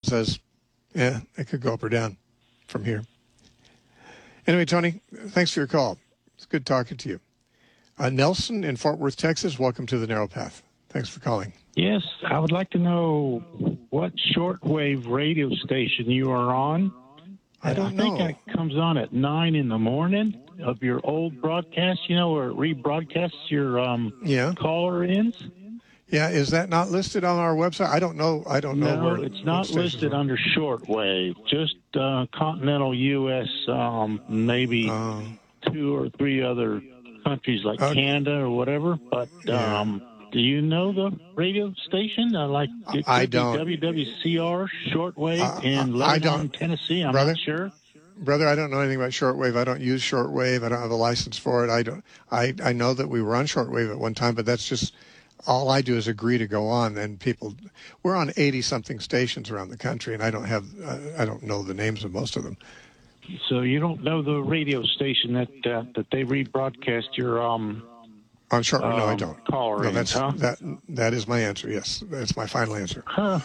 says, yeah, it could go up or down from here. Anyway, Tony, thanks for your call. It's good talking to you. Nelson in Fort Worth, Texas, welcome to the Narrow Path. Thanks for calling. Yes, I would like to know what shortwave radio station you are on. I don't know. I think it comes on at 9 in the morning of your old broadcast, where it rebroadcasts your caller-ins. Yeah, is that not listed on our website? I don't know. No, where it's not listed under shortwave. Just continental U.S., maybe 2 or 3 other countries like Canada or whatever. But do you know the radio station? I don't. WWCR shortwave in Lebanon, Tennessee. I'm not sure. Brother, I don't know anything about shortwave. I don't use shortwave. I don't have a license for it. I know that we were on shortwave at one time, but that's just all I do is agree to go on. And we're on 80-something stations around the country, and I don't know the names of most of them. So you don't know the radio station that they rebroadcast your on short? No, I don't. Caller no, that is my answer. Yes, that's my final answer.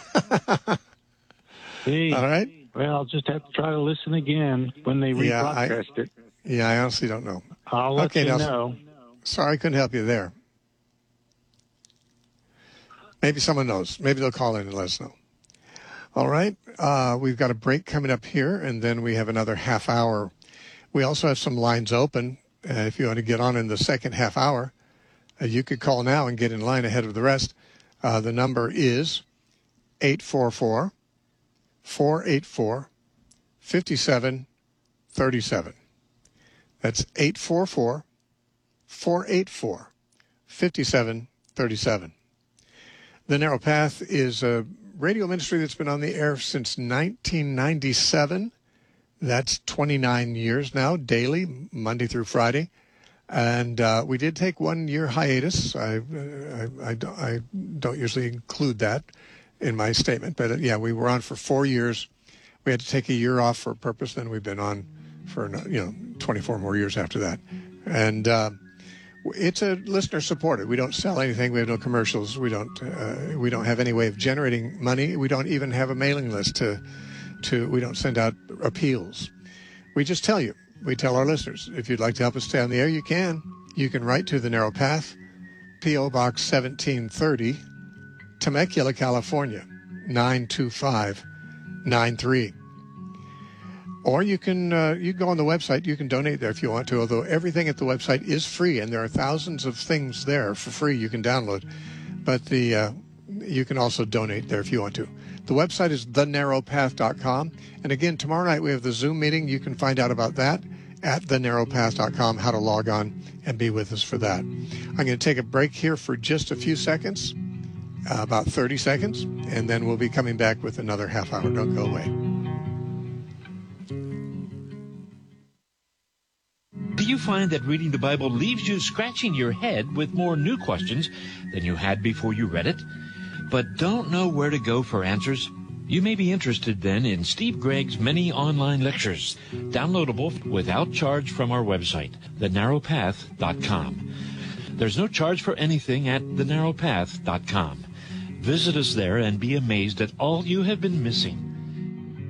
Hey, all right. Well, I'll just have to try to listen again when they rebroadcast it. Yeah, I honestly don't know. I'll let you Nelson, know. Sorry, I couldn't help you there. Maybe someone knows. Maybe they'll call in and let us know. All right. We've got a break coming up here, and then we have another half hour. We also have some lines open. If you want to get on in the second half hour, you could call now and get in line ahead of the rest. The number is 844-484-5737. That's 844-484-5737. The Narrow Path is a radio ministry that's been on the air since 1997. That's 29 years now, daily, Monday through Friday. And we did take 1 year hiatus. I don't usually include that in my statement, but we were on for 4 years. We had to take a year off for a purpose. Then we've been on for 24 more years after that. And it's a listener supported. We don't sell anything. We have no commercials. We don't have any way of generating money. We don't even have a mailing list we don't send out appeals. We just tell you. We tell our listeners, if you'd like to help us stay on the air, you can. You can write to The Narrow Path, P.O. Box 1730, Temecula, California, 92593. Or you can go on the website. You can donate there if you want to, although everything at the website is free, and there are thousands of things there for free you can download. But you can also donate there if you want to. The website is thenarrowpath.com. And again, tomorrow night we have the Zoom meeting. You can find out about that at thenarrowpath.com, how to log on and be with us for that. I'm going to take a break here for just a few seconds, about 30 seconds, and then we'll be coming back with another half hour. Don't go away. Do you find that reading the Bible leaves you scratching your head with more new questions than you had before you read it, but don't know where to go for answers? You may be interested then in Steve Gregg's many online lectures, downloadable without charge from our website, thenarrowpath.com. There's no charge for anything at thenarrowpath.com. Visit us there and be amazed at all you have been missing.